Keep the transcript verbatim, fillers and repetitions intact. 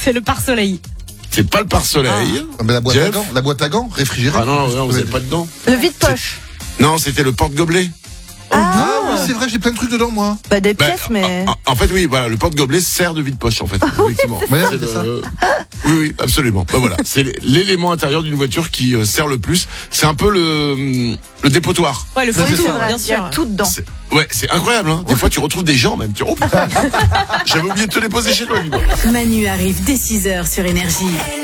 C'est le pare-soleil. C'est pas le pare-soleil. Ah, mais la boîte Jeff. à gants, la boîte à gants, réfrigérée. Ah non, non, vous n'êtes pas dedans. Le vide-poche. Non, c'était le porte-gobelet. Ah, oui, c'est vrai, j'ai plein de trucs dedans, moi. Bah, des Ben, pièces, mais. en, en fait, oui, voilà, le porte-gobelet sert de vide-poche, en fait. Effectivement. Ouais, C'est c'est ça. le- Oui, oui, absolument. Ben voilà, c'est l'élément intérieur d'une voiture qui euh, sert le plus. C'est un peu le, le dépotoir. Ouais, le Ça, c'est fond, ça. bien Il y a sûr. tout dedans. C'est- Ouais, c'est incroyable, hein. Des fois, tu retrouves des gens, même. Tu oh, putain, j'avais oublié de te les poser chez toi, dis donc. Manu arrive dès six heures sur Énergie.